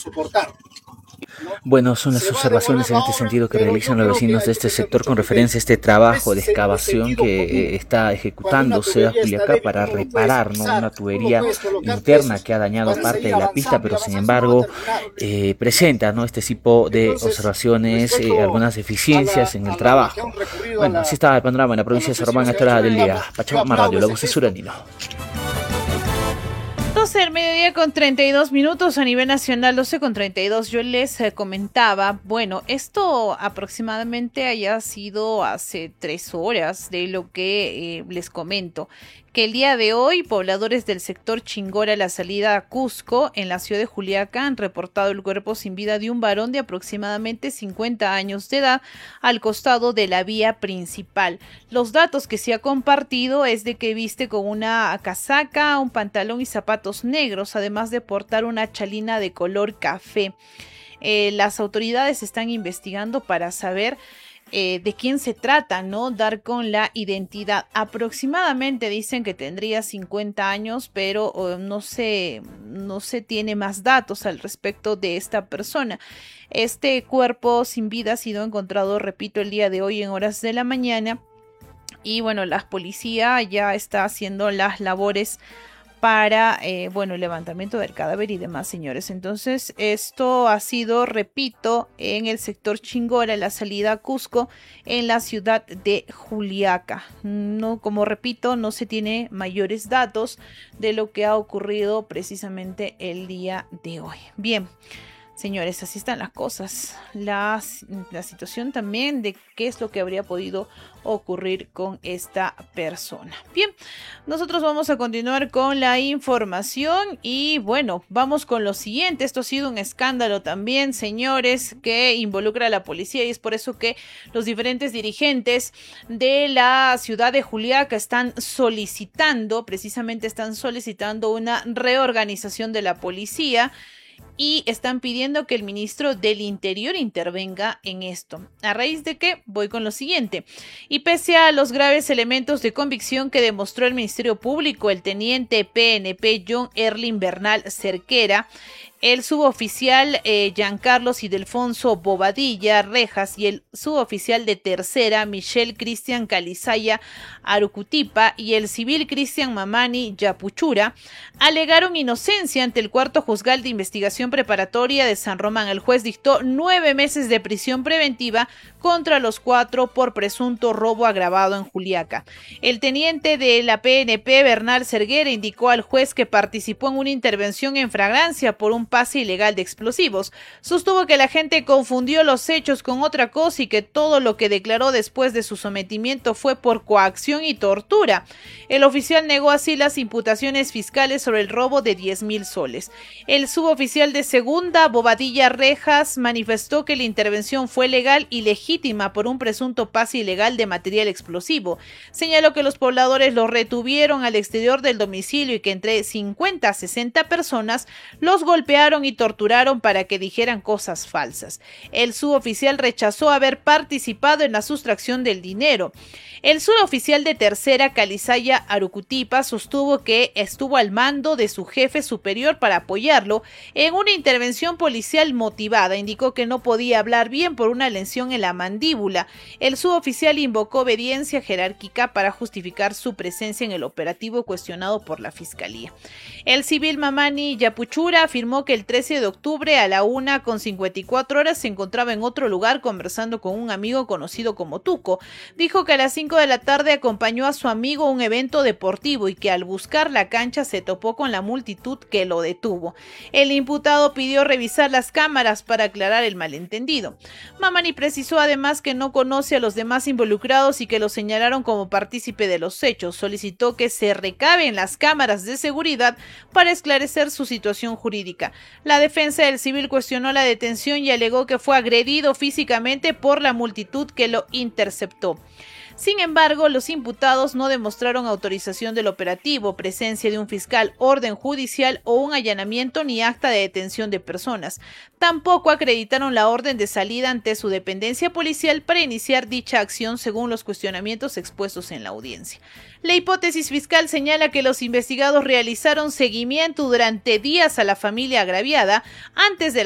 soportar. Bueno, son las observaciones en este sentido que realizan los vecinos de este sector con referencia a este trabajo de excavación que está ejecutándose a Juliaca para reparar, ¿no?, una tubería interna que ha dañado parte de la pista, pero sin embargo presenta, ¿no?, este tipo de observaciones, algunas deficiencias en el trabajo. Bueno, así está el panorama en la provincia de San Román a esta hora del día. Pachamama Radio, la voz de Suranilo. 12 del mediodía con 32 minutos a nivel nacional, 12 con 32. Yo les comentaba, bueno, esto aproximadamente haya sido hace 3 horas de lo que les comento, que el día de hoy pobladores del sector Chingora, la salida a Cusco, en la ciudad de Juliaca, han reportado el cuerpo sin vida de un varón de aproximadamente 50 años de edad al costado de la vía principal. Los datos que se ha compartido es de que viste con una casaca, un pantalón y zapatos negros, además de portar una chalina de color café. Las autoridades están investigando para saber de quién se trata, ¿no? Dar con la identidad. Aproximadamente dicen que tendría 50 años, pero no se tiene más datos al respecto de esta persona. Este cuerpo sin vida ha sido encontrado, repito, el día de hoy en horas de la mañana. Y bueno, la policía ya está haciendo las labores para, el levantamiento del cadáver y demás, señores. Entonces, esto ha sido, repito, en el sector Chingora, en la salida a Cusco, en la ciudad de Juliaca. No, como repito, no se tiene mayores datos de lo que ha ocurrido precisamente el día de hoy. Bien. Señores, así están las cosas. La situación también de qué es lo que habría podido ocurrir con esta persona. Bien, nosotros vamos a continuar con la información y bueno, vamos con lo siguiente. Esto ha sido un escándalo también, señores, que involucra a la policía y es por eso que los diferentes dirigentes de la ciudad de Juliaca están solicitando una reorganización de la policía. Y están pidiendo que el ministro del Interior intervenga en esto. ¿A raíz de qué? Voy con lo siguiente. Y pese a los graves elementos de convicción que demostró el Ministerio Público, el teniente PNP John Erling Bernal Cerquera, el suboficial Giancarlos Ildefonso Bobadilla Rejas y el suboficial de tercera Michelle Cristian Calizaya Arucutipa y el civil Cristian Mamani Yapuchura alegaron inocencia ante el cuarto juzgado de investigación preparatoria de San Román. El juez dictó 9 meses de prisión preventiva contra los 4 por presunto robo agravado en Juliaca. El teniente de la PNP, Bernal Cerquera, indicó al juez que participó en una intervención en flagrancia por un pase ilegal de explosivos. Sostuvo que la gente confundió los hechos con otra cosa y que todo lo que declaró después de su sometimiento fue por coacción y tortura. El oficial negó así las imputaciones fiscales sobre el robo de 10,000 soles. El suboficial de segunda, Bobadilla Rejas, manifestó que la intervención fue legal y legítima por un presunto pase ilegal de material explosivo. Señaló que los pobladores lo retuvieron al exterior del domicilio y que entre 50 a 60 personas los golpearon y torturaron para que dijeran cosas falsas. El suboficial rechazó haber participado en la sustracción del dinero. El suboficial de tercera, Calizaya Arucutipa, sostuvo que estuvo al mando de su jefe superior para apoyarlo en una intervención policial motivada. Indicó que no podía hablar bien por una lesión en la mandíbula. El suboficial invocó obediencia jerárquica para justificar su presencia en el operativo cuestionado por la fiscalía. El civil Mamani Yapuchura afirmó que el 13 de octubre a la 1:54 se encontraba en otro lugar conversando con un amigo conocido como Tuco. Dijo que a las 5 de la tarde acompañó a su amigo a un evento deportivo y que al buscar la cancha se topó con la multitud que lo detuvo. El imputado pidió revisar las cámaras para aclarar el malentendido. Mamani precisó además que no conoce a los demás involucrados y que lo señalaron como partícipe de los hechos. Solicitó que se recaben las cámaras de seguridad para esclarecer su situación jurídica. La defensa del civil cuestionó la detención y alegó que fue agredido físicamente por la multitud que lo interceptó. Sin embargo, los imputados no demostraron autorización del operativo, presencia de un fiscal, orden judicial o un allanamiento ni acta de detención de personas. Tampoco acreditaron la orden de salida ante su dependencia policial para iniciar dicha acción según los cuestionamientos expuestos en la audiencia. La hipótesis fiscal señala que los investigados realizaron seguimiento durante días a la familia agraviada antes de